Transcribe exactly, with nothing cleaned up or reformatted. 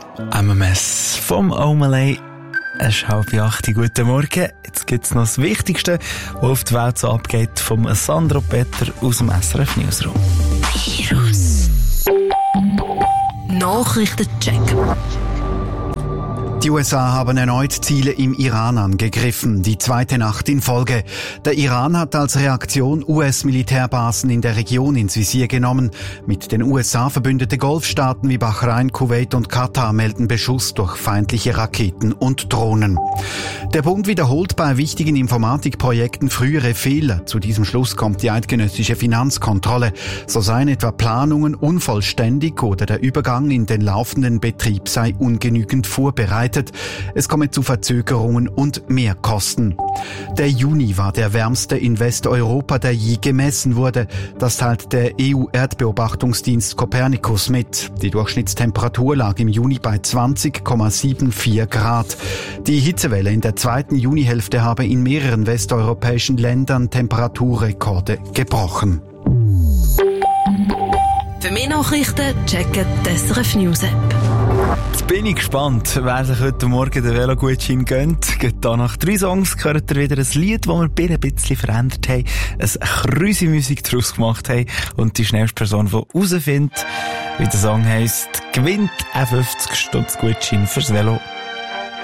M M S vom Omelay. Es ist halb acht. Guten Morgen. Jetzt gibt es noch das Wichtigste, was auf der Welt so abgeht, vom Sandro Peter aus dem S R F Newsroom. Virus. Nachrichtencheck. Die U S A haben erneut Ziele im Iran angegriffen, die zweite Nacht in Folge. Der Iran hat als Reaktion U S-Militärbasen in der Region ins Visier genommen. Mit den U S A verbündete Golfstaaten wie Bahrain, Kuwait und Katar melden Beschuss durch feindliche Raketen und Drohnen. Der Bund wiederholt bei wichtigen Informatikprojekten frühere Fehler. Zu diesem Schluss kommt die eidgenössische Finanzkontrolle. So seien etwa Planungen unvollständig oder der Übergang in den laufenden Betrieb sei ungenügend vorbereitet. Es komme zu Verzögerungen und Mehrkosten. Der Juni war der wärmste in Westeuropa, der je gemessen wurde. Das teilt der E U-Erdbeobachtungsdienst Copernicus mit. Die Durchschnittstemperatur lag im Juni bei zwanzig Komma vierundsiebzig Grad. Die Hitzewelle in der zweiten Junihälfte habe in mehreren westeuropäischen Ländern Temperaturrekorde gebrochen. Für mehr Nachrichten checken die S R F News App. Jetzt bin ich gespannt, wer sich heute Morgen den Velogutschein gönnt. Geht da nach drei Songs hört ihr wieder ein Lied, das wir ein bisschen verändert haben, eine Krüsi-Musik daraus gemacht haben und die schnellste Person, die herausfindet, wie der Song heisst, gewinnt einen fünfzig Stutz Gutschein fürs Velo.